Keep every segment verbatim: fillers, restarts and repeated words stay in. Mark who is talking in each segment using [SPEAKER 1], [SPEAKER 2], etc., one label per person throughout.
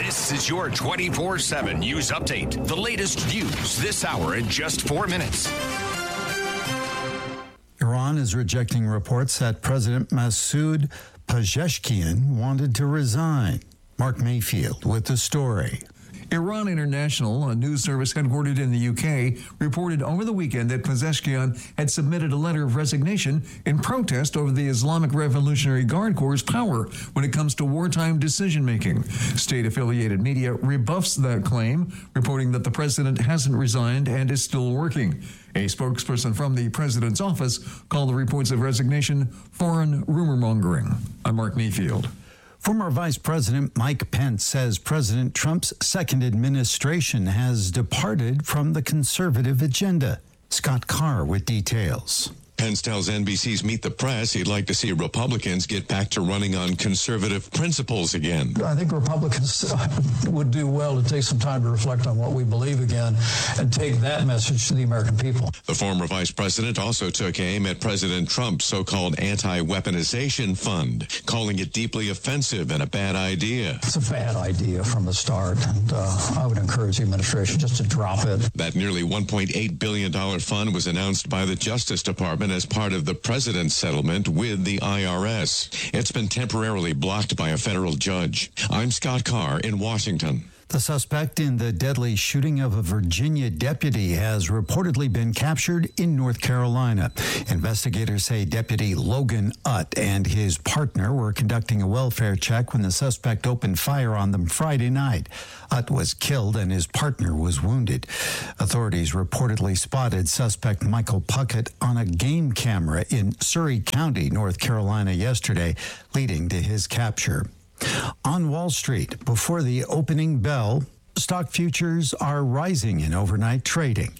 [SPEAKER 1] This is your twenty-four seven News Update. The latest news this hour in just four minutes.
[SPEAKER 2] Iran is rejecting reports that President Masoud Pezeshkian wanted to resign. Mark Mayfield with the story.
[SPEAKER 3] Iran International, a news service headquartered in the U K, reported over the weekend that Pezeshkian had submitted a letter of resignation in protest over the Islamic Revolutionary Guard Corps' power when it comes to wartime decision-making. State-affiliated media rebuffs that claim, reporting that the president hasn't resigned and is still working. A spokesperson from the president's office called the reports of resignation foreign rumor-mongering. I'm Mark Mayfield.
[SPEAKER 2] Former Vice President Mike Pence says President Trump's second administration has departed from the conservative agenda. Scott Carr with details.
[SPEAKER 4] Pence tells N B C's Meet the Press he'd like to see Republicans get back to running on conservative principles again.
[SPEAKER 5] I think Republicans would do well to take some time to reflect on what we believe again and take that message to the American people.
[SPEAKER 4] The former vice president also took aim at President Trump's so-called anti-weaponization fund, calling it deeply offensive and a bad idea.
[SPEAKER 5] It's a bad idea from the start, and uh, I would encourage the administration just to drop it.
[SPEAKER 4] That nearly one point eight billion dollars fund was announced by the Justice Department as part of the president's settlement with the I R S. It's been temporarily blocked by a federal judge. I'm Scott Carr in Washington.
[SPEAKER 2] The suspect in the deadly shooting of a Virginia deputy has reportedly been captured in North Carolina. Investigators say Deputy Logan Utt and his partner were conducting a welfare check when the suspect opened fire on them Friday night. Utt was killed and his partner was wounded. Authorities reportedly spotted suspect Michael Puckett on a game camera in Surry County, North Carolina yesterday, leading to his capture. On Wall Street, before the opening bell, stock futures are rising in overnight trading.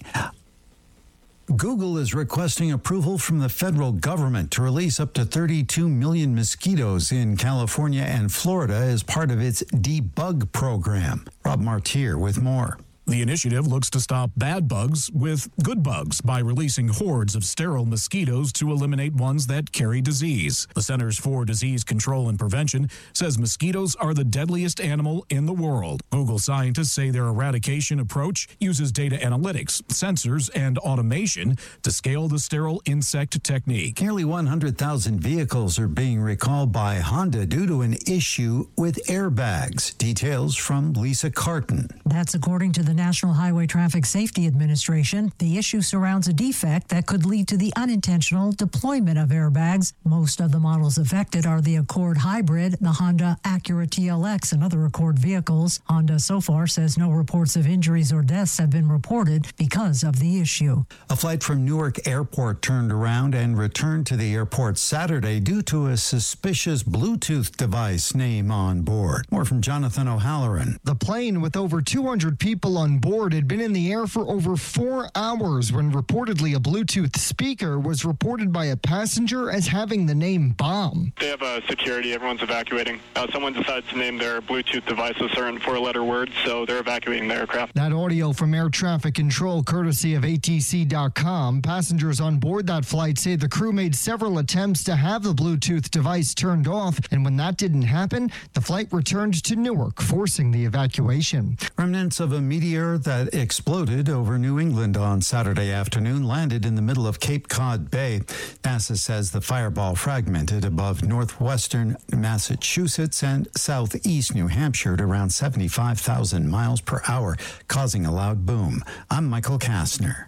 [SPEAKER 2] Google is requesting approval from the federal government to release up to thirty-two million mosquitoes in California and Florida as part of its debug program. Rob Martier with more.
[SPEAKER 6] The initiative looks to stop bad bugs with good bugs by releasing hordes of sterile mosquitoes to eliminate ones that carry disease. The Centers for Disease Control and Prevention says mosquitoes are the deadliest animal in the world. Google scientists say their eradication approach uses data analytics, sensors, and automation to scale the sterile insect technique.
[SPEAKER 2] Nearly one hundred thousand vehicles are being recalled by Honda due to an issue with airbags. Details from Lisa Carton.
[SPEAKER 7] That's according to the National Highway Traffic Safety Administration. The issue surrounds a defect that could lead to the unintentional deployment of airbags. Most of the models affected are the Accord Hybrid, the Honda Acura T L X, and other Accord vehicles. Honda so far says no reports of injuries or deaths have been reported because of the issue.
[SPEAKER 2] A flight from Newark Airport turned around and returned to the airport Saturday due to a suspicious Bluetooth device name on board. More from Jonathan O'Halloran.
[SPEAKER 8] The plane with over two hundred people on board had been in the air for over four hours when reportedly a Bluetooth speaker was reported by a passenger as having the name bomb.
[SPEAKER 9] They have uh, security. Everyone's evacuating. Uh, someone decides to name their Bluetooth device a certain four-letter word, so they're evacuating the aircraft.
[SPEAKER 8] That audio from air traffic control, courtesy of A T C dot com. Passengers on board that flight say the crew made several attempts to have the Bluetooth device turned off, and when that didn't happen, the flight returned to Newark, forcing the evacuation.
[SPEAKER 2] Remnants of a meteor that exploded over New England on Saturday afternoon landed in the middle of Cape Cod Bay. NASA says the fireball fragmented above northwestern Massachusetts and southeast New Hampshire at around seventy-five thousand miles per hour, causing a loud boom. I'm Michael Kastner.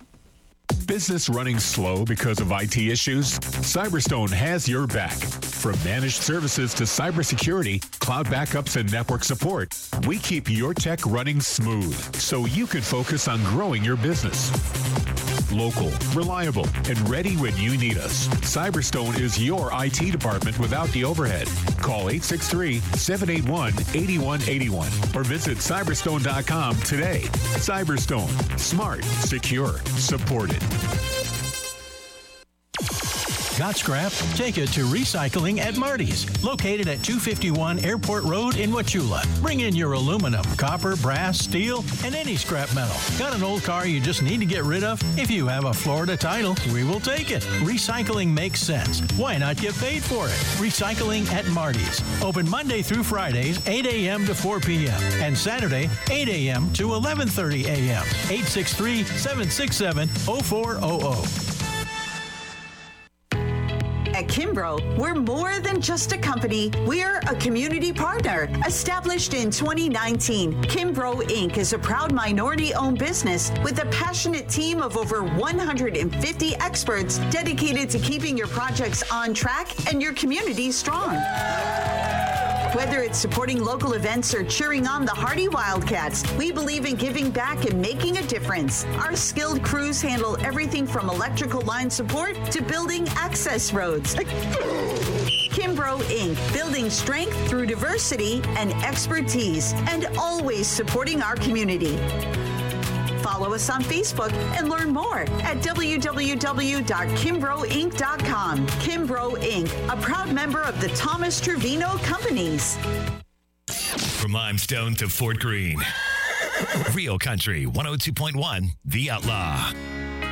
[SPEAKER 10] Business running slow because of I T issues? Cyberstone has your back. From managed services to cybersecurity, cloud backups, and network support, we keep your tech running smooth so you can focus on growing your business. Local, reliable, and ready when you need us. Cyberstone is your I T department without the overhead. Call eight six three, seven eight one, eight one eight one or visit cyberstone dot com today. Cyberstone. Smart, secure, supported.
[SPEAKER 11] Got scrap? Take it to Recycling at Marty's, located at two fifty-one Airport Road in Wauchula. Bring in your aluminum, copper, brass, steel, and any scrap metal. Got an old car you just need to get rid of? If you have a Florida title, we will take it. Recycling makes sense. Why not get paid for it? Recycling at Marty's. Open Monday through Fridays, eight a.m. to four p.m. and Saturday, eight a.m. to eleven thirty a.m. eight six three, seven six seven, zero four zero zero.
[SPEAKER 12] At Kimbrough, we're more than just a company. We're a community partner. Established in twenty nineteen, Kimbrough Incorporated is a proud minority-owned business with a passionate team of over one hundred fifty experts dedicated to keeping your projects on track and your community strong. Whether it's supporting local events or cheering on the Hardy Wildcats, we believe in giving back and making a difference. Our skilled crews handle everything from electrical line support to building access roads. Kimbrough Incorporated, building strength through diversity and expertise, and always supporting our community. Follow us on Facebook and learn more at w w w dot kimbrough inc dot com. Kimbrough Incorporated, a proud member of the Thomas Trevino Companies.
[SPEAKER 1] From Limestone to Fort Greene. Real Country one oh two point one, The Outlaw.